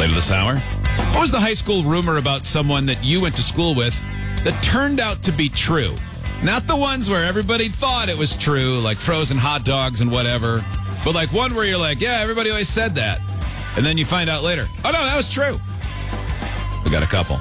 Later this hour. What was the high school rumor about someone that you went to school with that turned out to be true? Not the ones where everybody thought it was true, like frozen hot dogs and whatever, but like one where you're like, yeah, everybody always said that. And then you find out later, oh, no, that was true. We got a couple.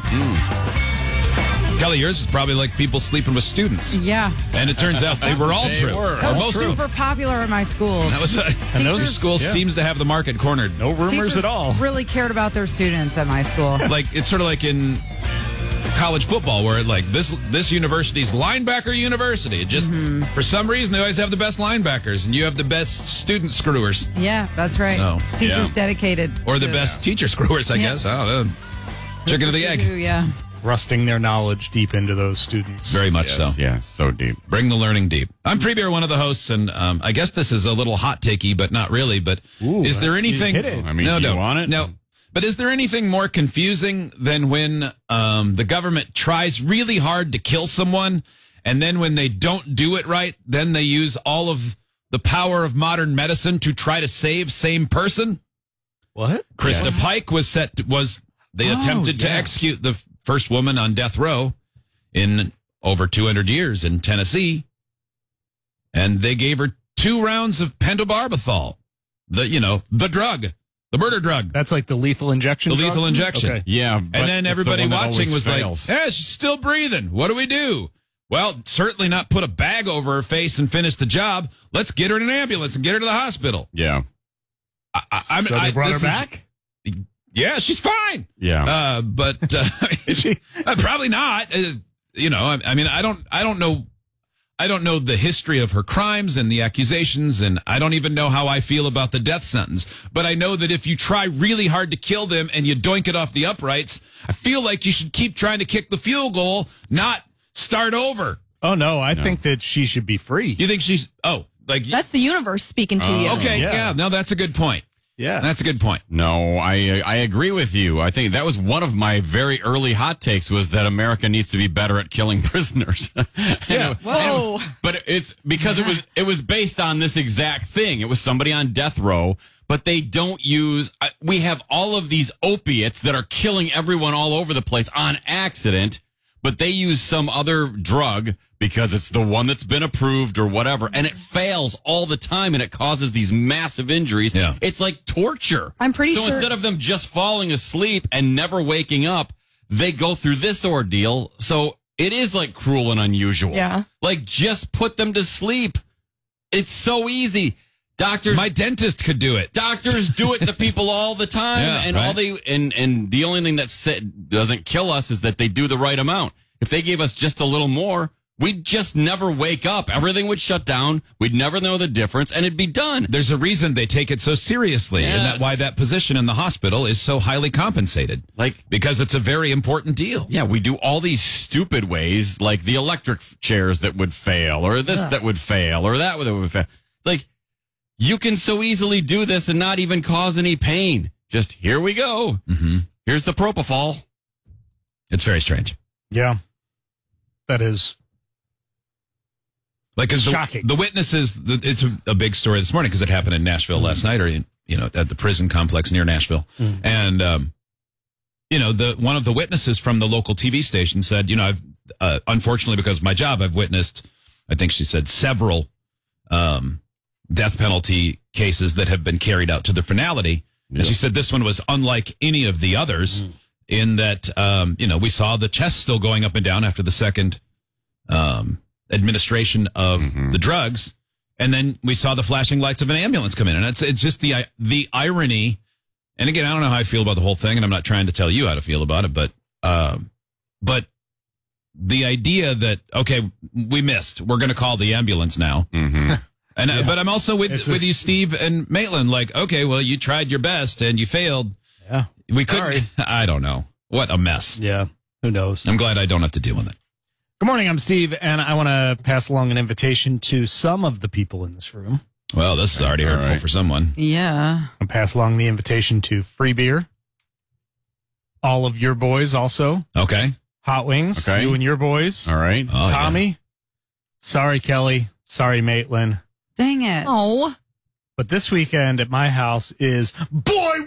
Kelly, yours is probably like people sleeping with students. Yeah. And it turns out they were all true. That was super popular in my school. That was and those school seems to have the market cornered. No rumors Teachers at all. Really cared about their students at my school. Like it's sort of like in college football where like this university's linebacker university. It just for some reason they always have the best linebackers and you have the best student screwers. Yeah, that's right. So, Teachers dedicated. Or the best teacher screwers, I guess. I don't know. Chicken or the egg. Yeah. Rusting their knowledge deep into those students. Very much so. Yeah, so deep. Bring the learning deep. I'm Freebeer, one of the hosts, and I guess this is a little hot takey, but not really. But is there anything? I mean, do you want it? No. But is there anything more confusing than when the government tries really hard to kill someone, and then when they don't do it right, then they use all of the power of modern medicine to try to save same person? What? Krista Pike they attempted to execute the first woman on death row in over 200 years in Tennessee. And they gave her 2 rounds of pentobarbital, the drug, the murder drug. That's like the lethal injection. The lethal injection. Okay. Yeah. And then everybody watching was like, yeah, she's still breathing. What do we do? Well, certainly not put a bag over her face and finish the job. Let's get her in an ambulance and get her to the hospital. Yeah. So they brought her back? Yeah, she's fine. Yeah. But Is she? probably not. I mean, I don't know the history of her crimes and the accusations, and I don't even know how I feel about the death sentence. But I know that if you try really hard to kill them and you doink it off the uprights, I feel like you should keep trying to kick the field goal, not start over. Oh, no. I think that she should be free. You think she's That's the universe speaking to you. okay? Yeah. No, that's a good point. Yeah. That's a good point. No, I agree with you. I think that was one of my very early hot takes was that America needs to be better at killing prisoners. Yeah. Whoa. But it's because it was based on this exact thing. It was somebody on death row, but they don't use, we have all of these opiates that are killing everyone all over the place on accident, but they use some other drug because it's the one that's been approved or whatever, and it fails all the time, and it causes these massive injuries. Yeah. It's like torture. I'm pretty sure. So instead of them just falling asleep and never waking up, they go through this ordeal. So it is like cruel and unusual. Yeah. Like just put them to sleep. It's so easy. Doctors, My dentist could do it. doctors do it to people all the time, Yeah, and right. and the only thing that doesn't kill us is that they do the right amount. If they gave us just a little more, we'd just never wake up. Everything would shut down. We'd never know the difference, and it'd be done. There's a reason they take it so seriously, and that's why that position in the hospital is so highly compensated. Because it's a very important deal. Yeah, we do all these stupid ways, like the electric chairs that would fail, or this that would fail, or that would fail. Like, you can so easily do this and not even cause any pain. Just, here we go. Mm-hmm. Here's the propofol. It's very strange. Yeah. That is Like, cause shocking. The witnesses, it's a big story this morning because it happened in Nashville last night, or at the prison complex near Nashville, and one of the witnesses from the local TV station said, I've unfortunately because of my job, I've witnessed, I think she said, several death penalty cases that have been carried out to the finality, and she said this one was unlike any of the others in that we saw the chest still going up and down after the second administration of the drugs, and then we saw the flashing lights of an ambulance come in, and it's just the irony. And again, I don't know how I feel about the whole thing, and I'm not trying to tell you how to feel about it, but the idea that we missed, we're going to call the ambulance now, and but I'm also with you, Steve and Maitland. Like, okay, well, you tried your best and you failed. Yeah, we couldn't. I don't know. What a mess. Yeah, who knows? I'm glad I don't have to deal with it. Good morning, I'm Steve, and I want to pass along an invitation to some of the people in this room. Well, this is already hurtful for someone. Yeah. I'll pass along the invitation to Free Beer. All of your boys also. Okay. Hot Wings. Okay. You and your boys. All right. Oh, Tommy. yeah. Sorry, Kelly. Sorry, Maitland. Dang it. Oh. But this weekend at my house is Boy